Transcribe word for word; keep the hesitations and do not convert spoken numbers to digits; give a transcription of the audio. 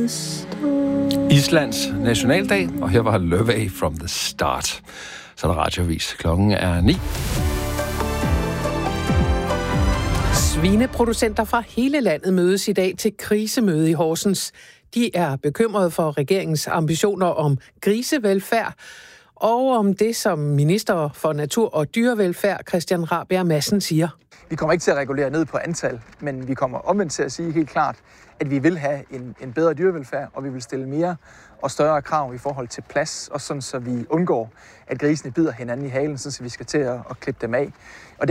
Islands nationaldag, og her var Løvey from the Start. Så er der radiovis. Klokken er ni. Svineproducenter fra hele landet mødes i dag til krisemøde i Horsens. De er bekymrede for regeringens ambitioner om grisevelfærd, og om det, som minister for natur- og dyrevelfærd, Christian Rabjerg Madsen, siger. Vi kommer ikke til at regulere ned på antal, men vi kommer omvendt til at sige helt klart, at vi vil have en, en bedre dyrevelfærd, og vi vil stille mere og større krav i forhold til plads, og sådan så vi undgår, at grisene bider hinanden i halen, så vi skal til at, at klippe dem af. Og det